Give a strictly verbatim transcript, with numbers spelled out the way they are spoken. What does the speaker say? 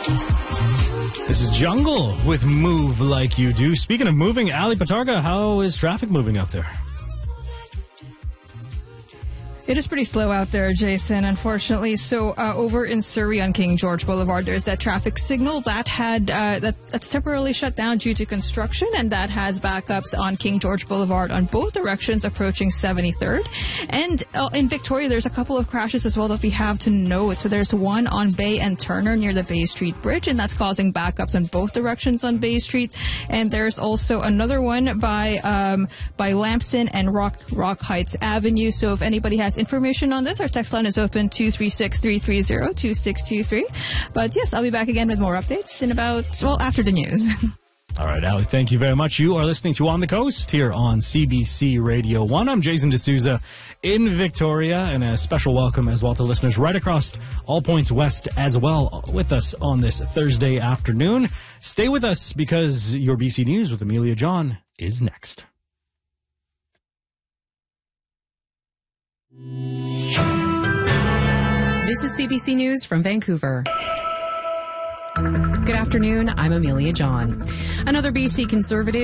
This is Jungle with Move Like You Do. Speaking of moving, Ali Patarga, how is traffic moving out there? It is pretty slow out there, Jason, unfortunately. So uh, over in Surrey on King George Boulevard, there's that traffic signal that had uh, that, that's temporarily shut down due to construction, and that has backups on King George Boulevard on both directions approaching seventy-third. And uh, in Victoria, there's a couple of crashes as well that we have to note. So there's one on Bay and Turner near the Bay Street Bridge, and that's causing backups in both directions on Bay Street. And there's also another one by um, by Lamson and Rock Rock Heights Avenue. So if anybody has information on this, our text line is open two three six, three three zero, two six two three. But yes, I'll be back again with more updates in about, well, after the news. All right, Ali, thank you very much. You are listening to On the Coast here on C B C Radio one. I'm Jason D'Souza in Victoria, and a special welcome as well to listeners right across all points west as well with us on this Thursday afternoon. Stay with us because your B C News with Amelia John is next. This is C B C News from Vancouver. Good afternoon, I'm Amelia John. Another B C Conservative